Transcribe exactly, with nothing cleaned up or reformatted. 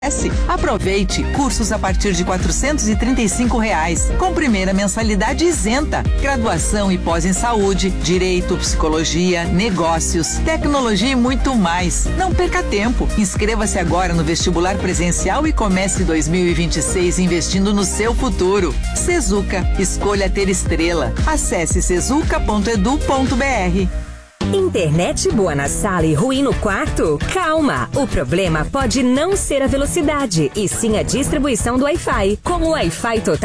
Aproveite cursos a partir de quatrocentos e trinta e cinco reais, com primeira mensalidade isenta. Graduação e pós em saúde, direito, psicologia, negócios, tecnologia e muito mais. Não perca tempo. Inscreva-se agora no vestibular presencial e comece dois mil e vinte e seis investindo no seu futuro. Sezuca, escolha ter estrela. Acesse sezuca ponto edu ponto br. Internet boa na sala e ruim no quarto? Calma! O problema pode não ser a velocidade, e sim a distribuição do Wi-Fi. Com o Wi-Fi Total